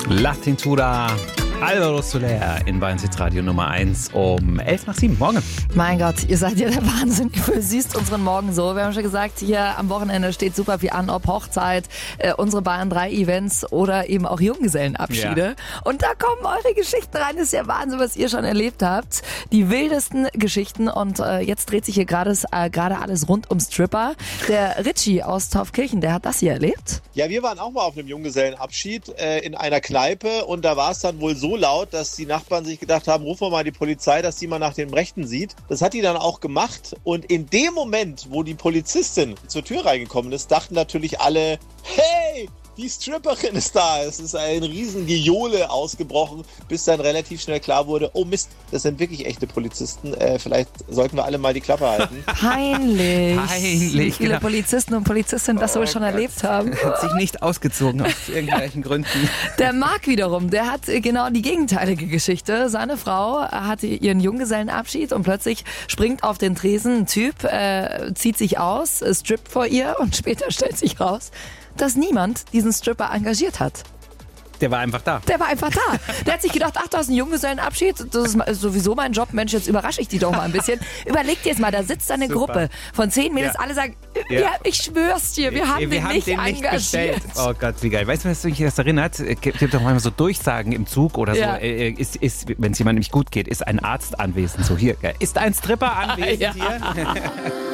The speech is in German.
La Tintura, Alvaro Soler in Bayern Radio Nummer 1 um 6:11. Morgen. Mein Gott, ihr seid ja der Wahnsinn. Ihr versüßt unseren Morgen so. Wir haben schon gesagt, hier am Wochenende steht super viel an, ob Hochzeit, unsere Bayern 3 Events oder eben auch Junggesellenabschiede. Ja. Und da kommen eure Geschichten rein. Das ist ja Wahnsinn, was ihr schon erlebt habt. Die wildesten Geschichten. Und jetzt dreht sich hier gerade alles rund um Stripper. Der Richie aus Taufkirchen, der hat das hier erlebt. Ja, wir waren auch mal auf einem Junggesellenabschied in einer Kneipe und da war es dann wohl so laut, dass die Nachbarn sich gedacht haben, rufen wir mal die Polizei, dass die mal nach dem Rechten sieht. Das hat die dann auch gemacht und in dem Moment, wo die Polizistin zur Tür reingekommen ist, dachten natürlich alle, hey, die Stripperin ist da. Es ist ein riesen Gejohle ausgebrochen, bis dann relativ schnell klar wurde, oh Mist, das sind wirklich echte Polizisten. Vielleicht sollten wir alle mal die Klappe halten. Peinlich. Wie viele genau. Polizisten und Polizistinnen das wohl schon erlebt haben. Hat sich nicht ausgezogen aus irgendwelchen Gründen. Der Marc wiederum, der hat genau die gegenteilige Geschichte. Seine Frau hatte ihren Junggesellenabschied und plötzlich springt auf den Tresen ein Typ, zieht sich aus, strippt vor ihr und später stellt sich raus, dass niemand diesen Stripper engagiert hat. Der war einfach da. Der hat sich gedacht, ach, du hast einen Junggesellenabschied, das ist sowieso mein Job, Mensch, jetzt überrasche ich die doch mal ein bisschen. Überleg dir jetzt mal, da sitzt eine Gruppe von 10 Mädels, alle sagen, ja, ich schwör's dir, wir haben den nicht engagiert. Oh Gott, wie geil. Weißt du, was mich das erinnert? Gibt doch manchmal so Durchsagen im Zug oder so, wenn es jemandem nicht gut geht, ist ein Arzt anwesend. So hier, ist ein Stripper anwesend hier?